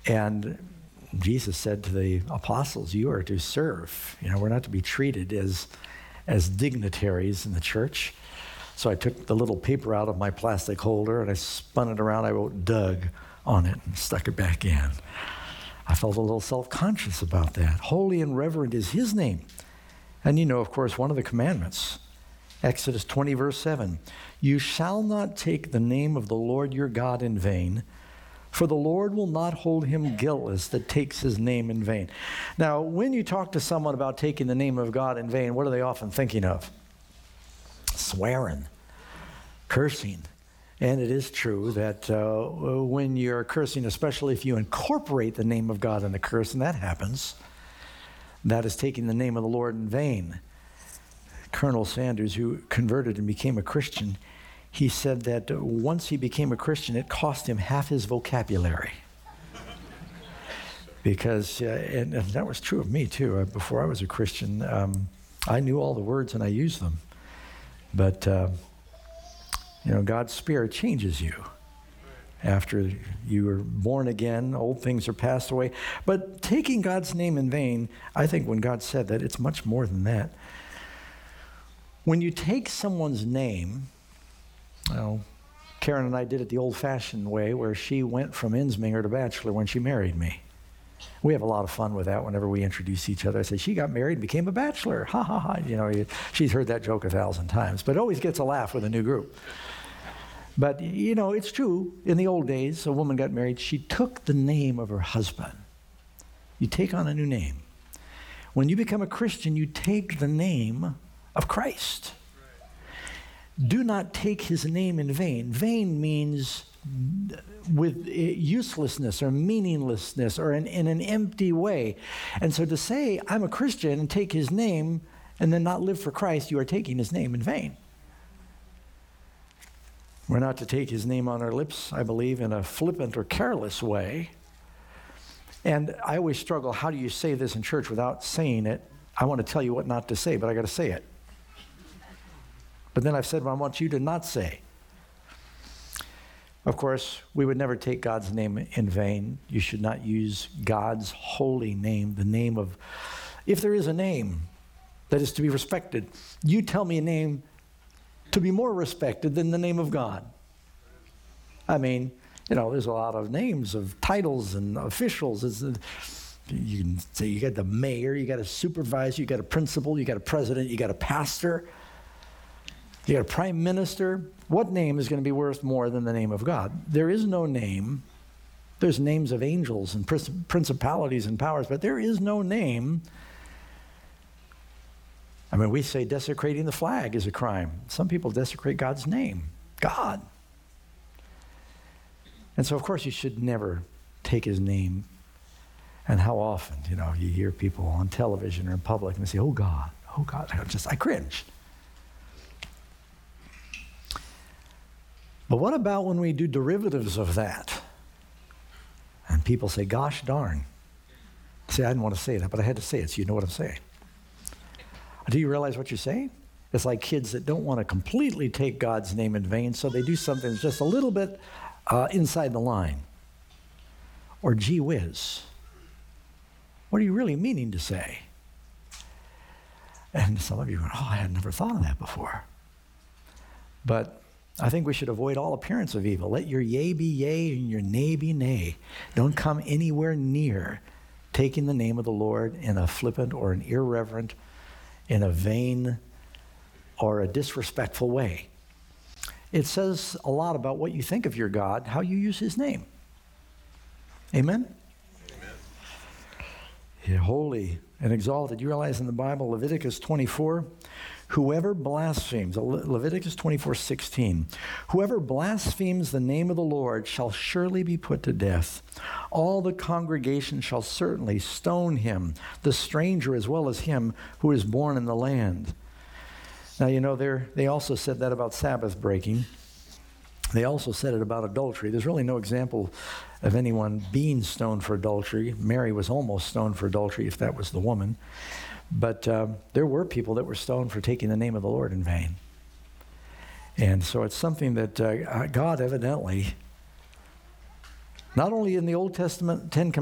And Jesus said to the apostles, you are to serve. We're not to be treated as dignitaries in the church. So I took the little paper out of my plastic holder and I spun it around. I wrote Doug on it and stuck it back in. I felt a little self-conscious about that. Holy and reverend is his name. And of course, one of the commandments, Exodus 20, verse 7, you shall not take the name of the Lord your God in vain, for the Lord will not hold him guiltless that takes his name in vain. Now, when you talk to someone about taking the name of God in vain, what are they often thinking of? Swearing, cursing. And it is true that when you're cursing, especially if you incorporate the name of God in the curse, and that happens, that is taking the name of the Lord in vain. Colonel Sanders, who converted and became a Christian, he said that once he became a Christian, it cost him half his vocabulary. Because, and that was true of me too, before I was a Christian, I knew all the words and I used them. But, God's Spirit changes you. After you are born again, old things are passed away. But taking God's name in vain, I think when God said that, it's much more than that. When you take someone's name, Karen and I did it the old-fashioned way, where she went from Insminger to bachelor when she married me. We have a lot of fun with that whenever we introduce each other. I say, she got married and became a bachelor. Ha, ha, ha. She's heard that joke 1,000 times, but it always gets a laugh with a new group. But, it's true. In the old days, a woman got married. She took the name of her husband. You take on a new name. When you become a Christian, you take the name of Christ. Do not take his name in vain. Vain means with uselessness or meaninglessness or in an empty way. And so to say, I'm a Christian and take his name and then not live for Christ, you are taking his name in vain. We're not to take his name on our lips, I believe, in a flippant or careless way. And I always struggle, how do you say this in church without saying it? I want to tell you what not to say, but I got to say it. But then I've said what I want you to not say. Of course, we would never take God's name in vain. You should not use God's holy name, the name of, if there is a name that is to be respected, you tell me a name to be more respected than the name of God. I mean, there's a lot of names of titles and officials. You can say you got the mayor, you got a supervisor, you got a principal, you got a president, you got a pastor, you got a prime minister. What name is going to be worth more than the name of God? There is no name. There's names of angels and principalities and powers, but there is no name. I mean, we say desecrating the flag is a crime. Some people desecrate God's name, God. And so, of course, you should never take his name. And how often, you hear people on television or in public and they say, oh God. I cringe. But what about when we do derivatives of that? And people say, gosh darn. See, I didn't want to say that, but I had to say it so you know what I'm saying. Do you realize what you're saying? It's like kids that don't want to completely take God's name in vain, so they do something that's just a little bit inside the line. Or gee whiz. What are you really meaning to say? And some of you go, I had never thought of that before. But I think we should avoid all appearance of evil. Let your yea be yea and your nay be nay. Don't come anywhere near taking the name of the Lord in a flippant or an irreverent, in a vain or a disrespectful way. It says a lot about what you think of your God, how you use his name. Amen? You're holy and exalted. You realize in the Bible, Leviticus 24, whoever blasphemes, Leviticus 24:16, whoever blasphemes the name of the Lord shall surely be put to death. All the congregation shall certainly stone him, the stranger as well as him who is born in the land. Now, they also said that about Sabbath breaking. They also said it about adultery. There's really no example of anyone being stoned for adultery. Mary was almost stoned for adultery, if that was the woman. But there were people that were stoned for taking the name of the Lord in vain. And so it's something that God evidently, not only in the Old Testament, 10 Commandments,